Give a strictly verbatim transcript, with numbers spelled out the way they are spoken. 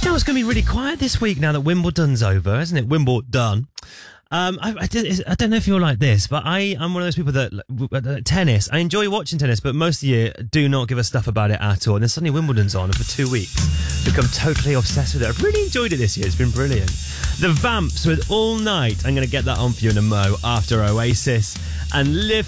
know it's going to be really quiet this week now that Wimbledon's over, isn't it? Wimbledon. Um, I, I, did- I don't know if you're like this, but I, I'm one of those people that, uh, tennis, I enjoy watching tennis, but most of the year do not give a stuff about it at all. And then suddenly Wimbledon's on, and for two weeks, become totally obsessed with it. I've really enjoyed it this year. It's been brilliant. The Vamps with All Night. I'm going to get that on for you in a mo after Oasis. And Live